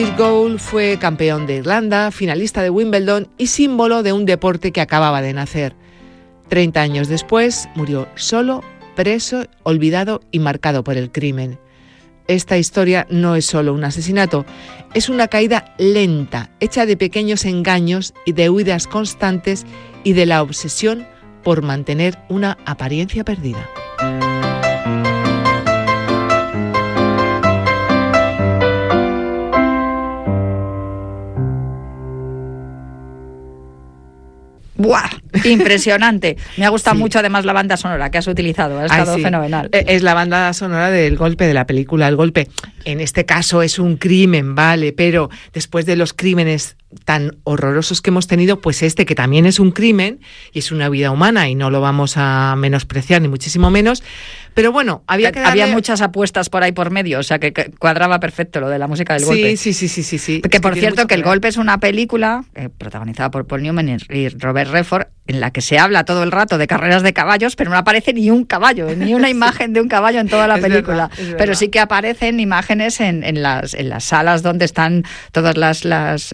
Gould fue campeón de Irlanda, finalista de Wimbledon y símbolo de un deporte que acababa de nacer. 30 años después murió solo, preso, olvidado y marcado por el crimen. Esta historia no es solo un asesinato, es una caída lenta, hecha de pequeños engaños y de huidas constantes y de la obsesión por mantener una apariencia perdida. ¡Buah! Impresionante. Me ha gustado mucho además la banda sonora que has utilizado. Ha estado fenomenal. Es la banda sonora del Golpe, de la película El Golpe. En este caso es un crimen, vale, pero después de los crímenes tan horrorosos que hemos tenido, pues este que también es un crimen y es una vida humana y no lo vamos a menospreciar ni muchísimo menos, pero bueno, había muchas apuestas por ahí por medio, o sea que cuadraba perfecto lo de la música del Golpe. Sí. Que por cierto que El Golpe es una película protagonizada por Paul Newman y Robert Redford, en la que se habla todo el rato de carreras de caballos, pero no aparece ni un caballo, ni una imagen de un caballo en toda la película. Es verdad. Pero sí que aparecen imágenes en las salas donde están todas las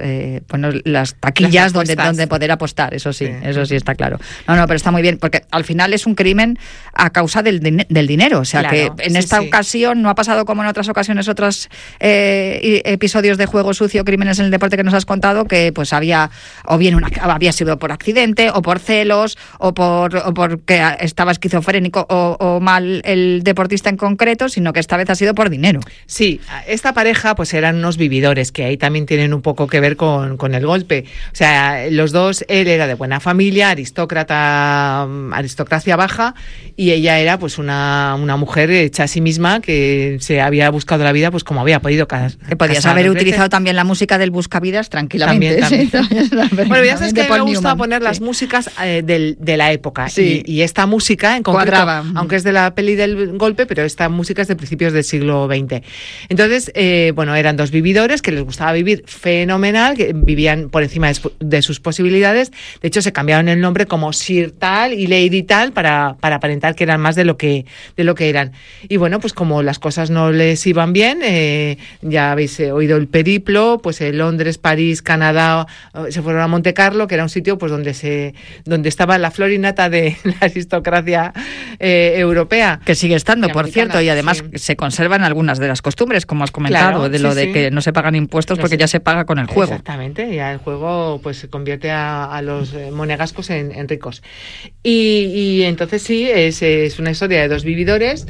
taquillas donde poder apostar, eso sí está claro. No, pero está muy bien, porque al final es un crimen a causa del dinero, o sea, claro, que en esta ocasión no ha pasado como en otras ocasiones, otros episodios de juego sucio, crímenes en el deporte que nos has contado, que pues había sido por accidente o por celos o porque estaba esquizofrénico o mal el deportista en concreto, sino que esta vez ha sido por dinero. Sí, esta pareja pues eran unos vividores que ahí también tienen un poco que ver con El Golpe. O sea, los dos, él era de buena familia, aristocracia baja, y ella era pues una mujer hecha a sí misma que se había buscado la vida pues como había podido. Que podías haber utilizado también la música del Buscavidas tranquilamente. También. Sí, bueno, ya sabes que me gusta poner las músicas de la época, y esta música en concreto, cuadraba, aunque es de la peli del Golpe, pero esta música es de principios del siglo XX. Entonces, eran dos vividores que les gustaba vivir fenomenal, que vivían por encima de sus posibilidades. De hecho, se cambiaron el nombre como Sir tal y Lady tal para aparentar que eran más de lo que eran. Y bueno, pues como las cosas no les iban bien, ya habéis oído el periplo, pues Londres, París, Canadá, se fueron a Montecarlo, que era un sitio pues donde estaba la flor y nata de la aristocracia europea. Que sigue estando, por cierto, y además se conservan algunas de las costumbres, como has comentado, de que no se pagan impuestos porque ya se paga con el juego. Exactamente, ya el juego pues se convierte a los monegascos en ricos. Y entonces sí, es una historia de dos vividores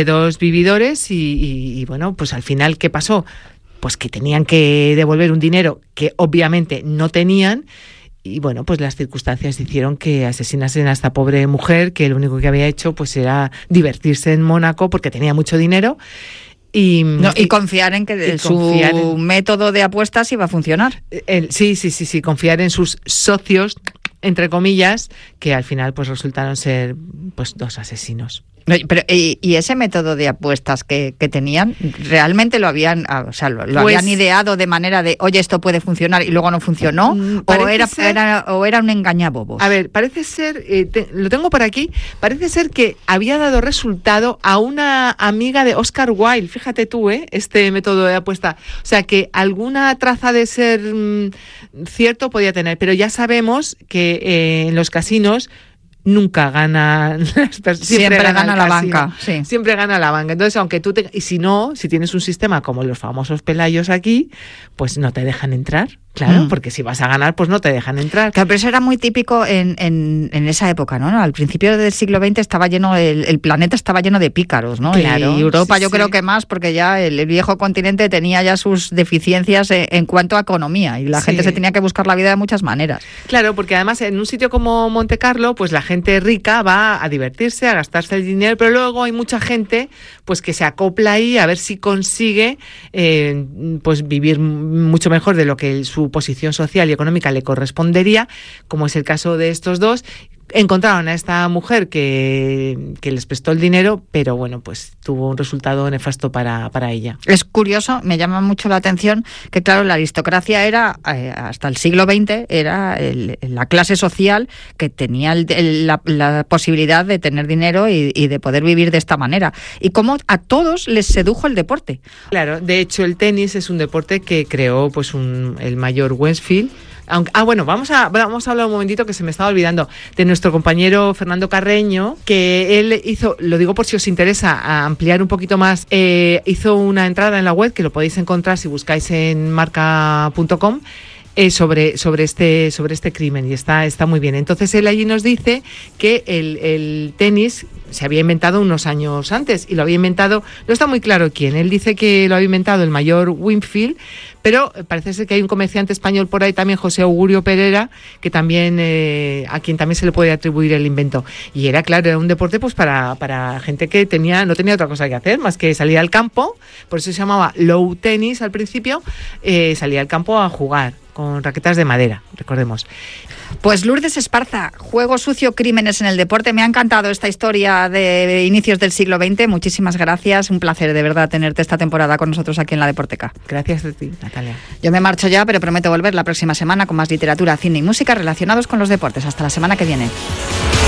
y bueno, pues al final, ¿qué pasó? Pues que tenían que devolver un dinero que obviamente no tenían. Y bueno, pues las circunstancias hicieron que asesinasen a esta pobre mujer, que lo único que había hecho pues era divertirse en Mónaco porque tenía mucho dinero. Y confiar en que su método de apuestas iba a funcionar. Sí, confiar en sus socios, entre comillas, que al final pues resultaron ser pues dos asesinos. Pero, ¿y ese método de apuestas que tenían, realmente lo habían ideado de manera de, oye, esto puede funcionar y luego no funcionó? ¿O era un engañabobos? A ver, parece ser, lo tengo por aquí, parece ser que había dado resultado a una amiga de Oscar Wilde, fíjate tú, este método de apuesta. O sea, que alguna traza de ser cierto podía tener, pero ya sabemos que en los casinos nunca gana las personas, siempre gana la banca, sí. Siempre gana la banca. Entonces, aunque y si tienes un sistema como los famosos pelayos aquí, pues no te dejan entrar. Claro, porque si vas a ganar, pues no te dejan entrar. Claro, pero eso era muy típico en esa época, ¿no? Al principio del siglo XX estaba lleno, el planeta estaba lleno de pícaros, ¿no? Claro, y Europa yo creo que más, porque ya el viejo continente tenía ya sus deficiencias en cuanto a economía, y la gente se tenía que buscar la vida de muchas maneras. Claro, porque además en un sitio como Montecarlo, pues la gente rica va a divertirse, a gastarse el dinero, pero luego hay mucha gente pues que se acopla ahí a ver si consigue pues vivir mucho mejor de lo que su posición social y económica le correspondería, como es el caso de estos dos. Encontraron a esta mujer que les prestó el dinero, pero bueno, pues tuvo un resultado nefasto para ella. Es curioso, me llama mucho la atención que, claro, la aristocracia era, hasta el siglo XX, era la clase social que tenía la posibilidad de tener dinero y de poder vivir de esta manera. Y cómo a todos les sedujo el deporte. Claro, de hecho el tenis es un deporte que creó pues el mayor Westfield. Bueno, vamos a hablar un momentito, que se me estaba olvidando, de nuestro compañero Fernando Carreño, que él hizo, lo digo por si os interesa a ampliar un poquito más, hizo una entrada en la web, que lo podéis encontrar si buscáis en marca.com, sobre este crimen, y está muy bien. Entonces él allí nos dice que el tenis se había inventado unos años antes, y lo había inventado, no está muy claro quién. Él dice que lo había inventado el mayor Winfield, pero parece ser que hay un comerciante español por ahí también, José Augurio Pereira, que también a quien también se le puede atribuir el invento. Y era, claro, era un deporte pues para gente que no tenía otra cosa que hacer más que salir al campo. Por eso se llamaba low tenis al principio. Salía al campo a jugar con raquetas de madera, recordemos. Pues Lourdes Esparza, Juego sucio, crímenes en el deporte. Me ha encantado esta historia de inicios del siglo XX. Muchísimas gracias. Un placer, de verdad, tenerte esta temporada con nosotros aquí en La Deporteca. Gracias a ti, Natalia. Yo me marcho ya, pero prometo volver la próxima semana con más literatura, cine y música relacionados con los deportes. Hasta la semana que viene.